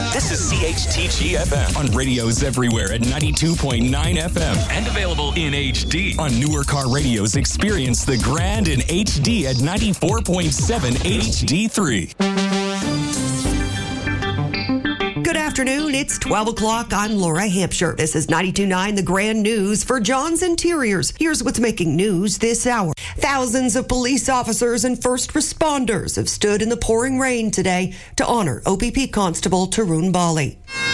This is CHTG FM on radios everywhere at 92.9 FM and available in HD. On newer car radios, experience the grand in HD at 94.7 HD3. Good afternoon. It's 12 o'clock. I'm Laura Hampshire. This is 92.9 The Grand News for John's Interiors. Here's what's making news this hour. Thousands of police officers and first responders have stood in the pouring rain today to honor OPP Constable Tarun Bali.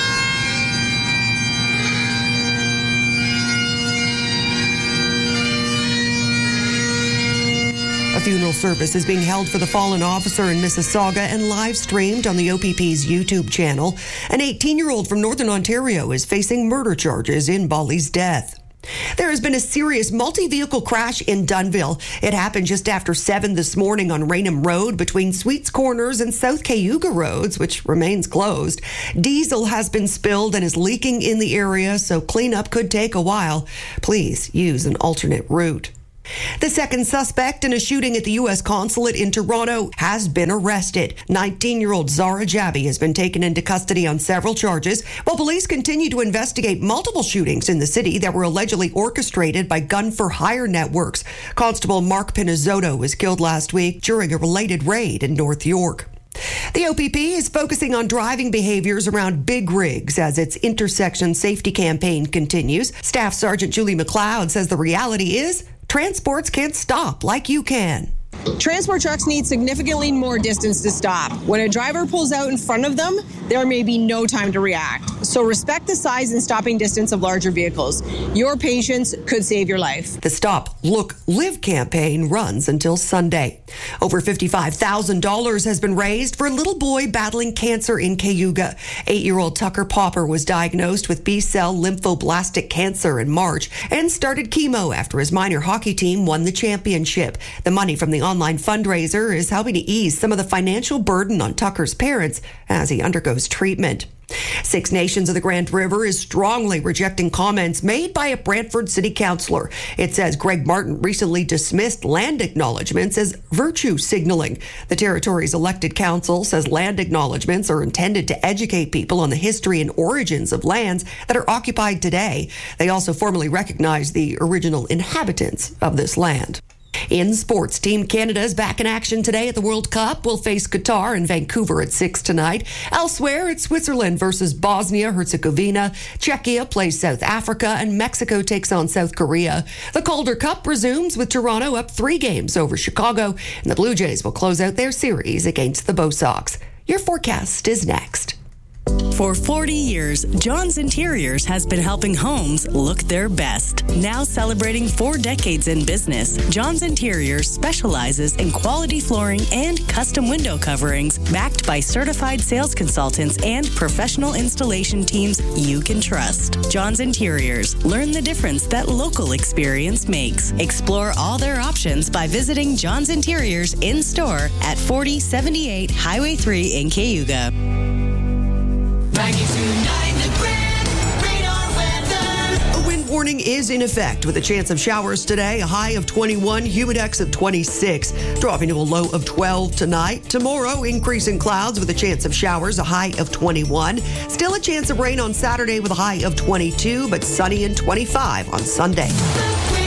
A funeral service is being held for the fallen officer in Mississauga and live streamed on the OPP's YouTube channel. An 18-year-old from Northern Ontario is facing murder charges in Bali's death. There has been a serious multi-vehicle crash in Dunnville. It happened just after 7 this morning on Raynham Road between Sweets Corners and South Cayuga Roads, which remains closed. Diesel has been spilled and is leaking in the area, so cleanup could take a while. Please use an alternate route. The second suspect in a shooting at the U.S. consulate in Toronto has been arrested. 19-year-old Zara Jabi has been taken into custody on several charges, while police continue to investigate multiple shootings in the city that were allegedly orchestrated by gun-for-hire networks. Constable Mark Pinizzotto was killed last week during a related raid in North York. The OPP is focusing on driving behaviors around big rigs as its intersection safety campaign continues. Staff Sergeant Julie McLeod says the reality is transports can't stop like you can. Transport trucks need significantly more distance to stop. When a driver pulls out in front of them, there may be no time to react. So respect the size and stopping distance of larger vehicles. Your patience could save your life. The Stop, Look, Live campaign runs until Sunday. Over $55,000 has been raised for a little boy battling cancer in Cayuga. 8-year-old Tucker Popper was diagnosed with B-cell lymphoblastic cancer in March and started chemo after his minor hockey team won the championship. The money from the online fundraiser is helping to ease some of the financial burden on Tucker's parents as he undergoes treatment. Six Nations of the Grand River is strongly rejecting comments made by a Brantford city councillor. It says Greg Martin recently dismissed land acknowledgements as virtue signaling. The territory's elected council says land acknowledgements are intended to educate people on the history and origins of lands that are occupied today. They also formally recognize the original inhabitants of this land. In sports, Team Canada is back in action today at the World Cup. We'll face Qatar in Vancouver at 6 tonight. Elsewhere, it's Switzerland versus Bosnia-Herzegovina. Czechia plays South Africa, and Mexico takes on South Korea. The Calder Cup resumes with Toronto up 3 games over Chicago, and the Blue Jays will close out their series against the Bo Sox. Your forecast is next. For 40 years, John's Interiors has been helping homes look their best. Now celebrating 4 decades in business, John's Interiors specializes in quality flooring and custom window coverings backed by certified sales consultants and professional installation teams you can trust. John's Interiors. Learn the difference that local experience makes. Explore all their options by visiting John's Interiors in store at 4078 Highway 3 in Cayuga. 92.9 The Grand Radar Weather. A wind warning is in effect with a chance of showers today, a high of 21, humidex of 26, dropping to a low of 12 tonight. Tomorrow, increasing clouds with a chance of showers, a high of 21. Still a chance of rain on Saturday with a high of 22, but sunny and 25 on Sunday.